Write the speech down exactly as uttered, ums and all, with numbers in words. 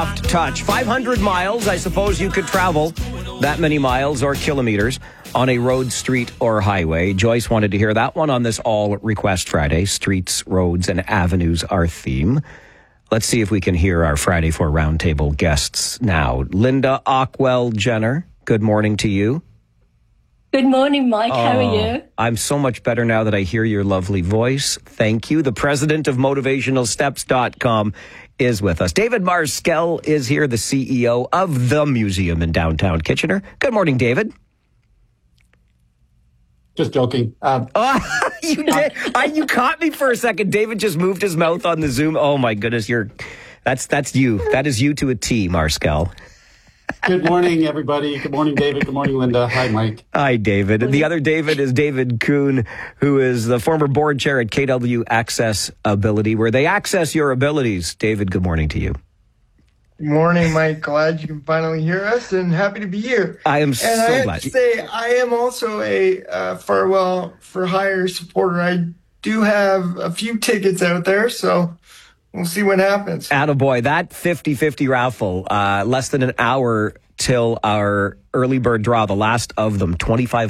Touch. five hundred miles, I suppose you could travel that many miles or kilometers on a road, street, or highway. Joyce wanted to hear that one on this All Request Friday. Streets, roads, and avenues, our theme. Let's see if we can hear our Friday Four Roundtable guests now. Linda Ockwell Jenner, good morning to you. Good morning, Mike. How are you? I'm so much better now that I hear your lovely voice. Thank you. The president of motivational steps dot com is with us. David Marskell is here, the C E O of the museum in downtown Kitchener. Good morning, David. Just joking. Um, oh, you did. I, you caught me for a second. David just moved his mouth on the Zoom. Oh my goodness, you're that's that's you. That is you to a T, Marskell. Good morning, everybody. Good morning, David. Good morning, Linda. Hi, Mike. Hi, David. And the other David is David Kuhn, who is the former board chair at K W Access Ability, where they access your abilities. David, good morning to you. Good morning, Mike. Glad you can finally hear us and happy to be here. I am and so I have glad. to say, I am also a uh, Farwell for Hire supporter. I do have a few tickets out there, so we'll see what happens. Attaboy. That fifty-fifty raffle, uh, less than an hour till our early bird draw, the last of them, twenty-five